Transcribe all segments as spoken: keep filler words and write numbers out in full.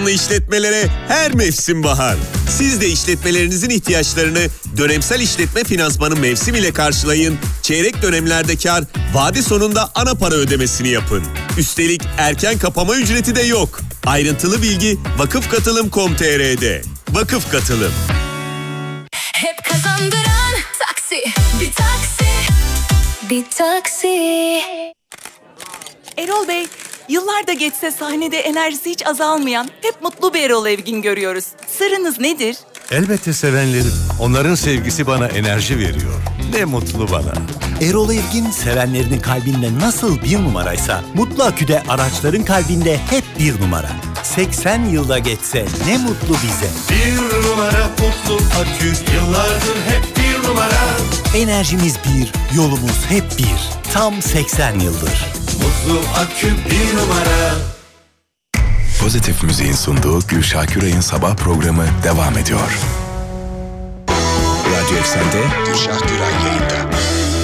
yatırımlı işletmelere her mevsim bahar. Siz de işletmelerinizin ihtiyaçlarını dönemsel işletme finansmanı mevsim ile karşılayın. Çeyrek dönemlerde kar, vade sonunda ana para ödemesini yapın. Üstelik erken kapama ücreti de yok. Ayrıntılı bilgi vakıf katılım nokta com nokta tr'de. Vakıf Katılım. Hep kazandıran taksi, bir taksi, bir taksi. Erol Bey, yıllar da geçse sahnede enerjisi hiç azalmayan, hep mutlu bir Erol Evgin görüyoruz. Sırrınız nedir? Elbette sevenlerim. Onların sevgisi bana enerji veriyor. Ne mutlu bana. Erol Evgin sevenlerinin kalbinde nasıl bir numaraysa Mutlu Akü'de araçların kalbinde hep bir numara. seksen yılda geçse ne mutlu bize. Bir numara Mutlu Akü, yıllardır hep bir numara. Enerjimiz bir, yolumuz hep bir. Tam seksen yıldır. Mutlu Akü bir numara. Pozitif Müziğin sunduğu Gülşah Küray'ın sabah programı devam ediyor. Radyo Eksen'de Gülşah Küray yayında.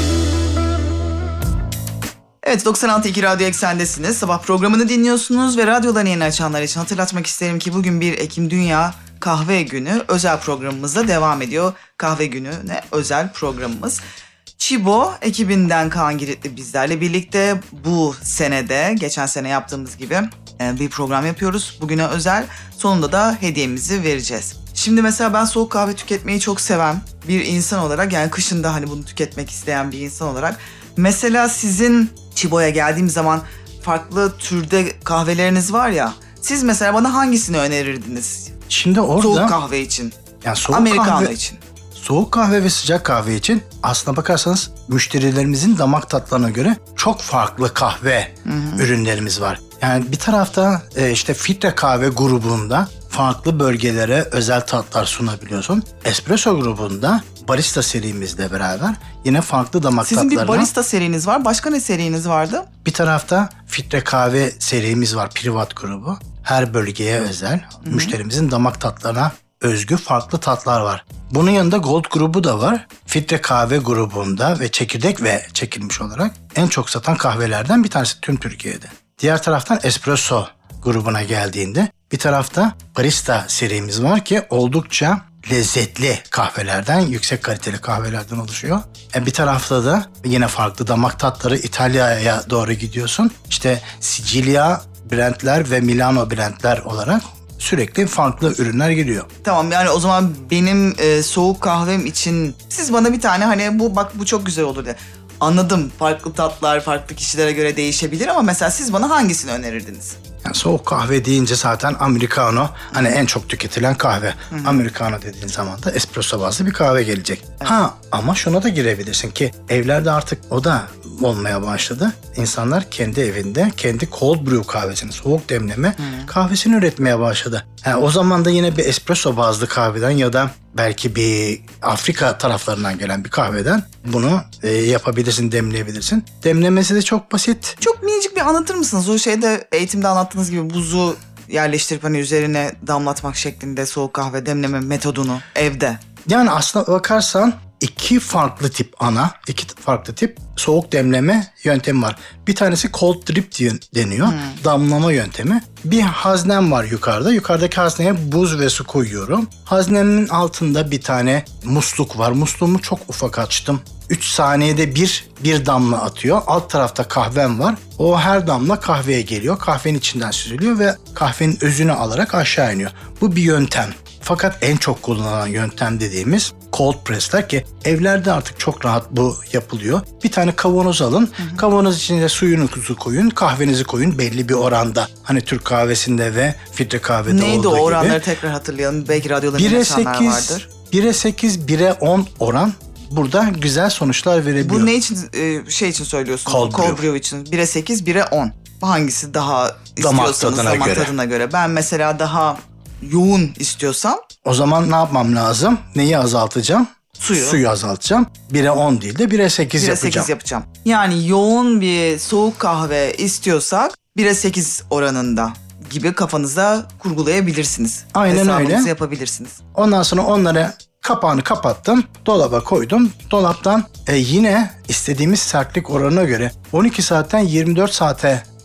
Evet, doksan altı nokta iki Radyo Eksen'desiniz. Sabah programını dinliyorsunuz ve radyolarını yeni açanlar için hatırlatmak isterim ki bugün bir Ekim Dünya Kahve Günü. Özel programımızda devam ediyor. Kahve Günü'ne özel programımız. Çibo ekibinden Kaan Giritli bizlerle birlikte bu senede, geçen sene yaptığımız gibi bir program yapıyoruz. Bugüne özel, sonunda da hediyemizi vereceğiz. Şimdi mesela ben soğuk kahve tüketmeyi çok seven bir insan olarak, yani kışın da hani bunu tüketmek isteyen bir insan olarak, mesela sizin Çibo'ya geldiğim zaman farklı türde kahveleriniz var ya, siz mesela bana hangisini önerirdiniz? Şimdi orada soğuk kahve için, yani soğuk Americano kahve için. Soğuk kahve ve sıcak kahve için aslına bakarsanız müşterilerimizin damak tatlarına göre çok farklı kahve hı hı. ürünlerimiz var. Yani bir tarafta işte filtre kahve grubunda farklı bölgelere özel tatlar sunabiliyorsun. Espresso grubunda barista serimizle beraber yine farklı damak Sizin tatlarına... Sizin bir barista seriniz var. Başka ne seriniz vardı? Bir tarafta filtre kahve serimiz var, privat grubu. Her bölgeye özel, hı hı. müşterimizin damak tatlarına özgü farklı tatlar var. Bunun yanında Gold grubu da var. Filtre kahve grubunda ve çekirdek ve çekilmiş olarak en çok satan kahvelerden bir tanesi tüm Türkiye'de. Diğer taraftan Espresso grubuna geldiğinde bir tarafta barista serimiz var ki oldukça lezzetli kahvelerden, yüksek kaliteli kahvelerden oluşuyor. E bir tarafta da yine farklı damak tatları, İtalya'ya doğru gidiyorsun. İşte Sicilya brandler ve Milano brandler olarak sürekli farklı ürünler geliyor. Tamam, yani o zaman benim e, soğuk kahvem için siz bana bir tane hani bu bak bu çok güzel olur diye. Anladım, farklı tatlar farklı kişilere göre değişebilir ama mesela siz bana hangisini önerirdiniz? Yani soğuk kahve deyince zaten Americano hani en çok tüketilen kahve. Hı-hı. Americano dediğin zaman da espresso bazlı bir kahve gelecek. Evet. Ha ama şuna da girebilirsin ki evlerde artık o da olmaya başladı. İnsanlar kendi evinde kendi cold brew kahvesini, soğuk demleme Hı-hı. kahvesini üretmeye başladı. Yani o zaman da yine bir espresso bazlı kahveden ya da belki bir Afrika taraflarından gelen bir kahveden bunu e, yapabilirsin, demleyebilirsin. Demlemesi de çok basit. Çok minicik bir anlatır mısınız? O şeyde eğitimde anlattığınız gibi buzu yerleştirip hani üzerine damlatmak şeklinde soğuk kahve demleme metodunu evde. Yani aslına bakarsan iki farklı tip ana, iki farklı tip soğuk demleme yöntemi var. Bir tanesi cold drip deniyor, hmm. damlama yöntemi. Bir haznem var yukarıda. Yukarıdaki hazneye buz ve su koyuyorum. Haznenin altında bir tane musluk var. Musluğumu çok ufak açtım. üç saniyede bir, bir damla atıyor. Alt tarafta kahvem var. O her damla kahveye geliyor. Kahvenin içinden süzülüyor ve kahvenin özünü alarak aşağı iniyor. Bu bir yöntem. Fakat en çok kullanılan yöntem dediğimiz cold press'ler ki evlerde artık çok rahat bu yapılıyor. Bir tane kavanoz alın. Hı hı. Kavanoz içine suyunuzu koyun, kahvenizi koyun belli bir oranda. Hani Türk kahvesinde ve filtre kahvede Neydi olduğu gibi. Neydi o oranları tekrar hatırlayalım. Belki radyoda dinleyenler vardır. bire sekiz, bire on oran burada güzel sonuçlar verebiliyor. Bu ne için, şey için söylüyorsunuz? Cold, Cold brew. brew için. bire sekiz, bire on. Hangisi daha istiyorsanız damak tadına, damak göre. tadına göre. Ben mesela daha yoğun istiyorsam. O zaman ne yapmam lazım? Neyi azaltacağım? Suyu. Suyu azaltacağım. bire on değil de bire sekiz yapacağım. bire sekiz yapacağım. Yani yoğun bir soğuk kahve istiyorsak bire sekiz oranında gibi kafanıza kurgulayabilirsiniz. Aynen hesabınızı öyle. yapabilirsiniz. Ondan sonra onları kapağını kapattım. Dolaba koydum. Dolaptan e, yine istediğimiz sertlik oranına göre on iki saatten yirmi dört saate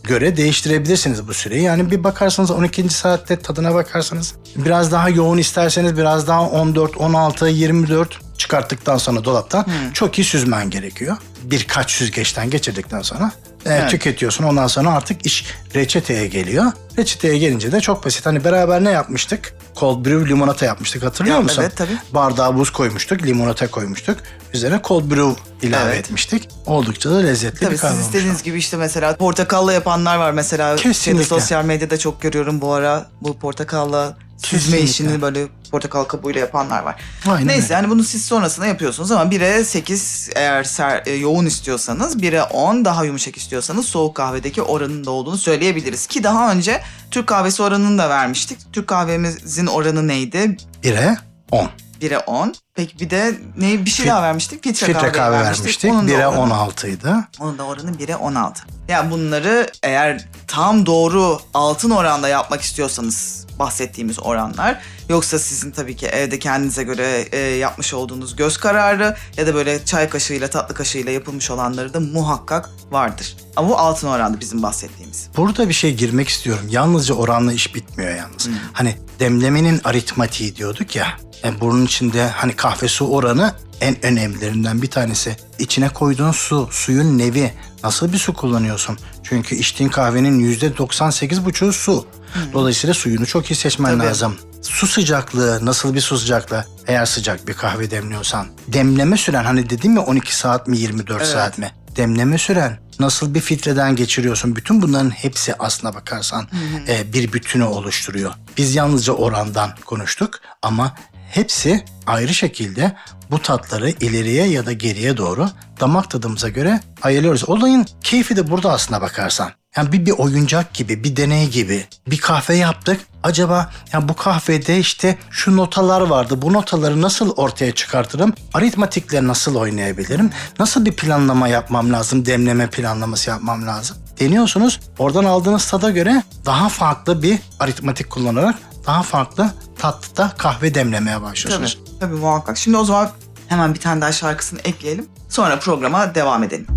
göre değiştirebilirsiniz bu süreyi. Yani bir bakarsanız on ikinci saatte tadına bakarsanız, biraz daha yoğun isterseniz biraz daha on dört, on altı, yirmi dört çıkarttıktan sonra dolaptan hmm. çok iyi süzmen gerekiyor. Birkaç süzgeçten geçirdikten sonra e, evet. tüketiyorsun. Ondan sonra artık iş reçeteye geliyor. Reçeteye gelince de çok basit. Hani beraber ne yapmıştık? Cold brew limonata yapmıştık, hatırlıyor ya, musun? Evet, tabii. Bardağa buz koymuştuk, limonata koymuştuk. Üzerine cold brew ilave evet. etmiştik. Oldukça da lezzetli tabii bir kahve olmuş. Tabii siz istediğiniz gibi işte mesela portakalla yapanlar var mesela. Kesinlikle. Şeyde, sosyal medyada çok görüyorum bu ara bu portakalla süzme işini böyle portakal kabuğuyla yapanlar var. Aynen Neyse öyle. Yani bunu siz sonrasında yapıyorsunuz ama bire sekiz eğer ser, e, yoğun istiyorsanız, bire on daha yumuşak istiyorsanız soğuk kahvedeki oranın da olduğunu söyleyebiliriz. Ki daha önce Türk kahvesi oranını da vermiştik. Türk kahvemizin oranı neydi? bire on. bire on. Peki bir de ne bir şey Fit, daha vermiştik? Filtre, filtre kahve, kahve vermiştik. bire on altıydı. Onun da oranı bire on altı. Yani bunları eğer tam doğru altın oranda yapmak istiyorsanız bahsettiğimiz oranlar. Yoksa sizin tabii ki evde kendinize göre e, yapmış olduğunuz göz kararı ya da böyle çay kaşığıyla tatlı kaşığıyla yapılmış olanları da muhakkak vardır. Ama bu altın oranda bizim bahsettiğimiz. Burada bir şey girmek istiyorum. Yalnızca oranla iş bitmiyor yalnız. Hmm. Hani demlemenin aritmatiği diyorduk ya. Yani bunun içinde hani kahve su oranı en önemlilerinden bir tanesi. İçine koyduğun su, suyun nevi, nasıl bir su kullanıyorsun? Çünkü içtiğin kahvenin yüzde doksan sekiz buçuğu su. Hmm. Dolayısıyla suyunu çok iyi seçmen Tabii. lazım. Su sıcaklığı, nasıl bir su sıcaklığı? Eğer sıcak bir kahve demliyorsan. Demleme süren, hani dedim ya on iki saat mi yirmi dört evet. saat mi? Demleme süren, nasıl bir filtreden geçiriyorsun? Bütün bunların hepsi aslına bakarsan e, bir bütünü oluşturuyor. Biz yalnızca orandan konuştuk ama hepsi ayrı şekilde bu tatları ileriye ya da geriye doğru damak tadımıza göre ayarlıyoruz. Olayın keyfi de burada aslına bakarsan. Yani bir, bir oyuncak gibi, bir deney gibi bir kahve yaptık. Acaba yani bu kahvede işte şu notalar vardı. Bu notaları nasıl ortaya çıkartırım? Aritmatikle nasıl oynayabilirim? Nasıl bir planlama yapmam lazım? Demleme planlaması yapmam lazım. Deniyorsunuz. Oradan aldığınız tada göre daha farklı bir aritmatik kullanarak daha farklı tatlıda kahve demlemeye başlıyorsunuz. Tabii, tabii muhakkak. Şimdi o zaman hemen bir tane daha şarkısını ekleyelim. Sonra programa devam edelim.